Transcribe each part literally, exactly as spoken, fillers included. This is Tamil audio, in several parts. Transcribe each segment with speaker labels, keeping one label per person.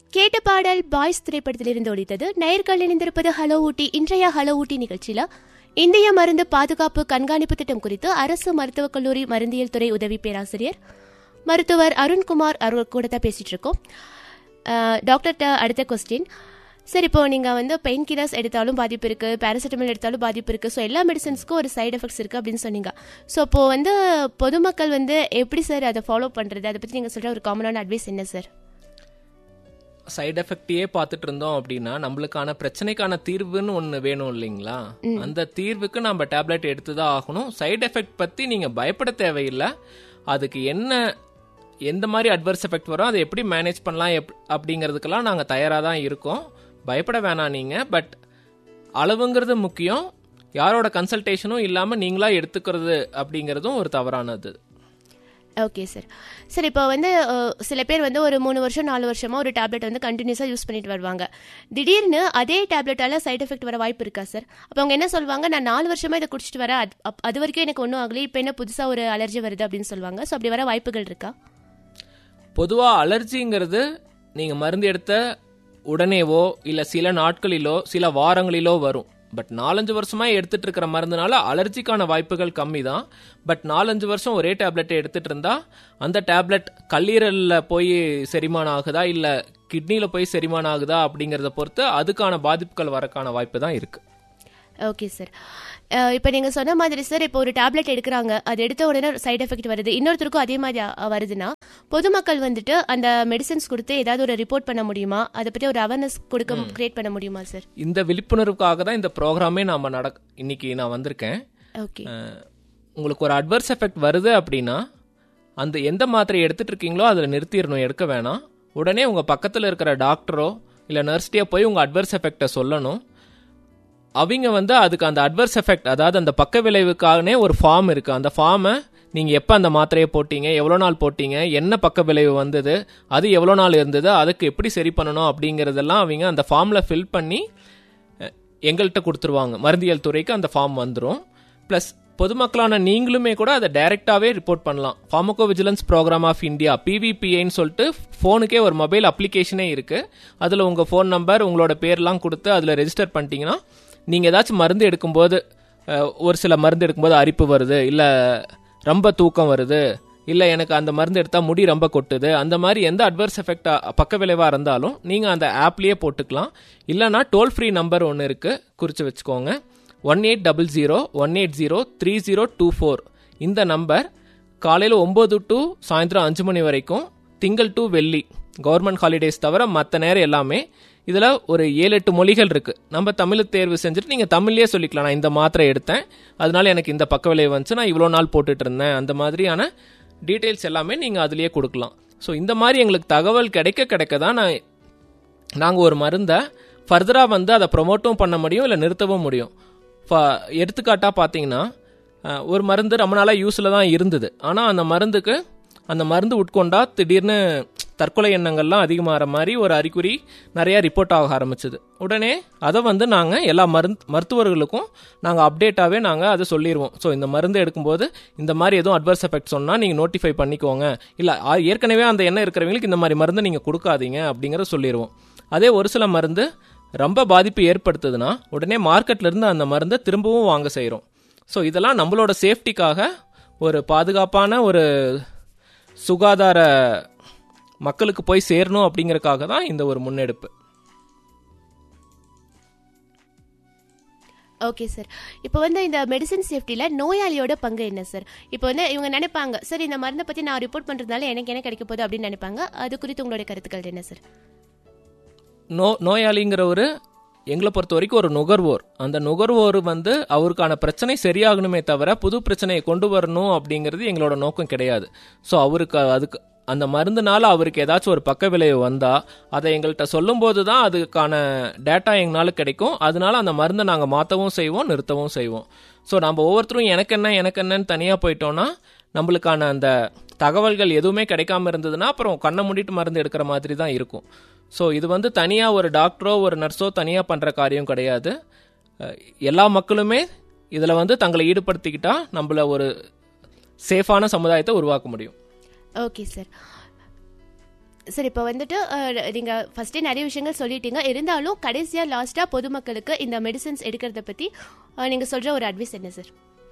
Speaker 1: கேட்ட பாடல் பாய்ஸ் திரைப்படத்திலிருந்து ஒலித்தது. நேயர்கள் இணைந்திருப்பது ஹலோ ஊட்டி. இன்றைய ஹலோ ஊட்டி நிகழ்ச்சியில இந்திய மருந்து பாதுகாப்பு கண்காணிப்பு திட்டம் குறித்து அரசு மருத்துவக் கல்லூரி மருந்தியல் துறை உதவி பேராசிரியர் மருத்துவர் அருண்குமார் அவர் கூட தான் பேசிட்டு இருக்கோம். டாக்டர்கிட்ட அடுத்த கொஸ்டின். சார், இப்போ நீங்கள் வந்து பெயின் கில்லர்ஸ் எடுத்தாலும் பாதிப்பு இருக்குது, பேராசிட்டமால் எடுத்தாலும் பாதிப்பு இருக்குது. ஸோ எல்லா மெடிசன்ஸ்க்கும் ஒரு சைட் எஃபெக்ட்ஸ் இருக்குது அப்படின்னு சொன்னீங்க. ஸோ இப்போது வந்து பொதுமக்கள் வந்து எப்படி சார் அதை ஃபாலோ பண்ணுறது, அதை பற்றி நீங்கள் சொல்கிற ஒரு காமனான அட்வைஸ் என்ன சார்?
Speaker 2: சைடு எஃபெக்டையே பார்த்துட்டு இருந்தோம் அப்படின்னா நம்மளுக்கான பிரச்சனைக்கான தீர்வுன்னு ஒன்று வேணும் இல்லைங்களா? அந்த தீர்வுக்கு நம்ம டேப்லெட் எடுத்து தான் ஆகணும். சைடு எஃபெக்ட் பற்றி நீங்கள் பயப்பட தேவையில்லை. அதுக்கு என்ன எந்த மாதிரி அட்வர்ஸ் எஃபெக்ட் வரும், அதை எப்படி மேனேஜ் பண்ணலாம் எப் அப்படிங்கிறதுக்கெல்லாம் நாங்கள் தயாராக தான் இருக்கோம். பயப்பட வேணாம் நீங்கள். பட் அளவுங்கிறது முக்கியம். யாரோட கன்சல்டேஷனும் இல்லாமல் நீங்களாக எடுத்துக்கிறது அப்படிங்கிறதும் ஒரு தவறானது.
Speaker 1: Okay sir. சார், இப்போ வந்து சில பேர் வந்து ஒரு மூணு வருஷம் நாலு வருஷமாக ஒரு டேப்லெட் வந்து கண்டினியூஸாக யூஸ் பண்ணிட்டு வருவாங்க. திடீர்னு அதே டேப்லெட்டால் சைட் எஃபெக்ட் வர வாய்ப்பு இருக்கா சார்? அப்போ அவங்க என்ன சொல்லுவாங்க, நான் நாலு வருஷமாக இதை குடிச்சிட்டு வரேன், அது அது வரைக்கும் எனக்கு ஒன்றும் ஆகலை, இப்போ என்ன புதுசாக ஒரு அலர்ஜி வருது அப்படின்னு சொல்லுவாங்க. ஸோ அப்படி வர வாய்ப்புகள் இருக்கா?
Speaker 2: பொதுவாக அலர்ஜிங்கிறது நீங்கள் மருந்து எடுத்த உடனேவோ இல்லை சில நாட்களிலோ சில வாரங்களிலோ வரும். பட் நாலஞ்சு வருஷமாக எடுத்துட்டு இருக்கிற மருந்துனால அலர்ஜிக்கான வாய்ப்புகள் கம்மி தான். பட் நாலஞ்சு வருஷம் ஒரே டேப்லெட்டை எடுத்துட்டு இருந்தா அந்த டேப்லெட் கல்லீரலில் போய் செரிமானம் ஆகுதா இல்லை கிட்னியில் போய் செரிமானம் ஆகுதா அப்படிங்கிறத பொறுத்து அதுக்கான பாதிப்புகள் வரக்கான வாய்ப்பு தான் இருக்கு.
Speaker 1: Okay sir. இப்போ நீங்கள் சொன்ன மாதிரி சார், இப்போ ஒரு டேப்லெட் எடுக்கிறாங்க, அது எடுத்த உடனே சைட் எஃபெக்ட் வருது, இன்னொருத்தருக்கும் அதே மாதிரி வருதுன்னா பொதுமக்கள் வந்துட்டு அந்த மெடிசன்ஸ் கொடுத்து ஏதாவது ஒரு ரிப்போர்ட் பண்ண முடியுமா? அதை பற்றி ஒரு அவேர்னஸ் கொடுக்க கிரியேட் பண்ண முடியுமா சார்?
Speaker 2: இந்த விழிப்புணர்வுக்காக தான் இந்த ப்ரோக்ராமே நாம நட இன்னைக்கு நான் வந்திருக்கேன்.
Speaker 1: ஓகே.
Speaker 2: உங்களுக்கு ஒரு அட்வர்ஸ் எஃபெக்ட் வருது அப்படின்னா அந்த எந்த மாத்திரை எடுத்துட்டு இருக்கீங்களோ அதில் நிறுத்திடணும், எடுக்க வேணாம். உடனே உங்கள் பக்கத்தில் இருக்கிற டாக்டரோ இல்லை நர்ஸ்டே போய் உங்கள் அட்வர்ஸ் எஃபெக்டை சொல்லணும். அவங்க வந்து அதுக்கு அந்த அட்வர்ஸ் எஃபெக்ட், அதாவது அந்த பக்க விளைவுக்காகனே ஒரு ஃபார்ம் இருக்குது. அந்த ஃபார்மை நீங்கள் எப்போ அந்த மாத்திரையை போட்டீங்க, எவ்வளோ நாள் போட்டீங்க, என்ன பக்க விளைவு வந்தது, அது எவ்வளோ நாள் இருந்தது, அதுக்கு எப்படி சரி பண்ணணும் அப்படிங்கிறதெல்லாம் அவங்க அந்த ஃபார்மில் ஃபில் பண்ணி எங்கள்கிட்ட கொடுத்துருவாங்க. மருந்தியல் துறைக்கு அந்த ஃபார்ம் வந்துடும். ப்ளஸ் பொதுமக்களான நீங்களுமே கூட அதை டைரெக்டாகவே ரிப்போர்ட் பண்ணலாம். Pharmaco vigilance programme of India பிவிபிஐன்னு சொல்லிட்டு ஃபோனுக்கே ஒரு மொபைல் அப்ளிகேஷனே இருக்குது. அதில் உங்கள் ஃபோன் நம்பர் உங்களோட பேர்லாம் கொடுத்து அதில் ரெஜிஸ்டர் பண்ணிட்டீங்கன்னா நீங்கள் ஏதாச்சும் மருந்து எடுக்கும்போது, ஒரு சில மருந்து எடுக்கும்போது அரிப்பு வருது, இல்லை ரொம்ப தூக்கம் வருது, இல்லை எனக்கு அந்த மருந்து எடுத்தால் முடி ரொம்ப கொட்டுது, அந்த மாதிரி எந்த அட்வர்ஸ் எஃபெக்டாக பக்க விளைவாக இருந்தாலும் நீங்கள் அந்த ஆப்லேயே போட்டுக்கலாம். இல்லைனா டோல் ஃப்ரீ நம்பர் ஒன்று இருக்குது, குறித்து வச்சுக்கோங்க. One eight double zero one eight zero three zero two four. இந்த நம்பர் காலையில் ஒம்பது டு சாயந்தரம் அஞ்சு மணி வரைக்கும், திங்கள் டு வெள்ளி, கவர்மெண்ட் ஹாலிடேஸ் தவிர மற்ற நேரம் எல்லாமே. இதில் ஒரு ஏழு எட்டு மொழிகள் இருக்குது. நம்ம தமிழ் தேர்வு செஞ்சுட்டு நீங்கள் தமிழ்லேயே சொல்லிக்கலாம், நான் இந்த மாத்திரை எடுத்தேன், அதனால எனக்கு இந்த பக்க விளைவு வந்துச்சு, நான் இவ்வளோ நாள் போட்டுட்டு இருந்தேன், அந்த மாதிரியான டீட்டெயில்ஸ் எல்லாமே நீங்கள் அதுலேயே கொடுக்கலாம். ஸோ இந்த மாதிரி எங்களுக்கு தகவல் கிடைக்க கிடைக்க தான் நான் நாங்கள் ஒரு மருந்தை ஃபர்தராக வந்து அதை ப்ரொமோட்டும் பண்ண முடியும், இல்லை நிறுத்தவும் முடியும். ஃப எடுத்துக்காட்டாக பார்த்தீங்கன்னா, ஒரு மருந்து ரொம்ப நாளாக யூஸில் தான் இருந்தது. ஆனால் அந்த மருந்துக்கு அந்த மருந்து உட்கொண்டா திடீர்னு தற்கொலை எண்ணங்கள்லாம் அதிகமாகிற மாதிரி ஒரு அறிகுறி நிறையா ரிப்போர்ட் ஆக ஆரம்பிச்சுது. உடனே அதை வந்து நாங்கள் எல்லா மருந்து மருத்துவர்களுக்கும் நாங்கள் அப்டேட்டாகவே நாங்கள் அதை சொல்லிடுவோம். ஸோ இந்த மருந்து எடுக்கும்போது இந்த மாதிரி எதுவும் அட்வர்ஸ் எஃபெக்ட் சொன்னால் நீங்கள் நோட்டிஃபை பண்ணிக்கோங்க, இல்லை ஏற்கனவே அந்த எண்ணம் இருக்கிறவங்களுக்கு இந்த மாதிரி மருந்து நீங்கள் கொடுக்காதீங்க அப்படிங்கிறத சொல்லிடுவோம். அதே ஒரு சில மருந்து ரொம்ப பாதிப்பு ஏற்படுத்துதுன்னா உடனே மார்க்கெட்லேருந்து அந்த மருந்தை திரும்பவும் வாங்க செய்கிறோம். ஸோ இதெல்லாம் நம்மளோட சேஃப்டிக்காக, ஒரு பாதுகாப்பான ஒரு சுகாதார மக்களுக்கு போய் சேரணும் அப்படிங்கறதுக்காக தான் இந்த ஒரு முன்னெடுப்பு.
Speaker 1: Okay sir. இப்போ வந்து இந்த மெடிசன் சேஃப்டியில் நோயாளியோட பங்கு என்ன சார்? இப்போ வந்து இவங்க நினைப்பாங்க, சார் இந்த மருந்தை பற்றி நான் ரிப்போர்ட் பண்ணுறதுனால எனக்கு என்ன கிடைக்க போகுது அப்படின்னு நினைப்பாங்க. அது குறித்து உங்களுடைய கருத்துக்கள் என்ன சார்?
Speaker 2: நோ நோயாளிங்கிற ஒரு எங்களை பொறுத்த வரைக்கும் ஒரு நுகர்வோர். அந்த நுகர்வோர் வந்து அவருக்கான பிரச்சனை சரியாகணுமே தவிர புது பிரச்சனையை கொண்டு வரணும் அப்படிங்கிறது எங்களோட நோக்கம் கிடையாது. ஸோ அவருக்கு அதுக்கு அந்த மருந்துனால அவருக்கு ஏதாச்சும் ஒரு பக்க விளைவு வந்தால் அதை எங்கள்கிட்ட சொல்லும் போது தான் அதுக்கான டேட்டா எங்களால் கிடைக்கும். அதனால அந்த மருந்தை நாங்கள் மாற்றவும் செய்வோம், நிறுத்தவும் செய்வோம். ஸோ நம்ம ஒவ்வொருத்தரும் எனக்கு என்ன எனக்கு என்னன்னு தனியாக போயிட்டோன்னா நம்மளுக்கான அந்த தகவல்கள் எதுவுமே கிடைக்காம இருந்ததுன்னா அப்புறம் கண்ணை மூடிட்டு மருந்து எடுக்கிற மாதிரி தான் இருக்கும். ஸோ இது வந்து தனியாக ஒரு டாக்டரோ ஒரு நர்ஸோ தனியாக பண்ணுற காரியம் கிடையாது. எல்லா மக்களுமே இதில் வந்து தங்களை ஈடுபடுத்திக்கிட்டா நம்மள ஒரு சேஃபான சமுதாயத்தை உருவாக்க முடியும்.
Speaker 1: Okay sir. சார் இப்போ வந்துட்டு நீங்கள் ஃபஸ்ட்டே நிறைய விஷயங்கள் சொல்லிட்டீங்க, இருந்தாலும் கடைசியாக லாஸ்ட்டாக பொதுமக்களுக்கு இந்த மெடிசன்ஸ் எடுக்கிறத பற்றி நீங்கள் சொல்கிற ஒரு அட்வைஸ் என்ன சார்?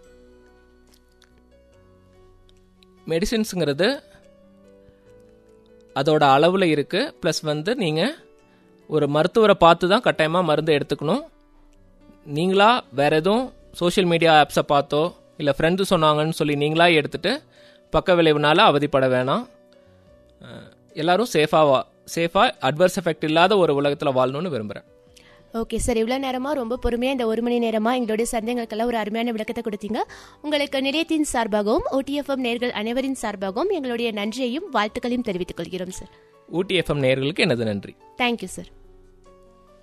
Speaker 2: மெடிசின்ஸுங்கிறது அதோட அளவில் இருக்குது. ப்ளஸ் வந்து நீங்கள் ஒரு மருத்துவரை பார்த்து தான் கட்டாயமாக மருந்து எடுத்துக்கணும். நீங்களா வேறு எதுவும் சோஷியல் மீடியா ஆப்ஸை பார்த்தோ இல்லை ஃப்ரெண்ட்ஸு சொன்னாங்கன்னு சொல்லி நீங்களா எடுத்துகிட்டு பக்க விளைவுனால அவதிப்பட வேணாம். எல்லோரும் சேஃபாக சேஃபாக அட்வர்ஸ் எஃபெக்ட் இல்லாத ஒரு உலகத்தில் வாழணும்னு விரும்புகிறேன்.
Speaker 1: ஓகே சார், இவ்வளோ நேரமாக ரொம்ப பொறுமையாக இந்த ஒரு மணி நேரமாக எங்களுடைய சந்தேகங்களுக்கெல்லாம் ஒரு அருமையான விளக்கத்தை கொடுத்தீங்க. உங்களுக்கு நிலையத்தின் சார்பாகவும் ஓடிஎஃப்எம் நேயர்கள் அனைவரின் சார்பாகவும் எங்களுடைய நன்றியையும் வாழ்த்துக்களையும் தெரிவித்துக் கொள்கிறோம் சார்.
Speaker 2: ஓடிஎஃப்எம் நேயர்களுக்கு எனது நன்றி.
Speaker 1: Thank you sir.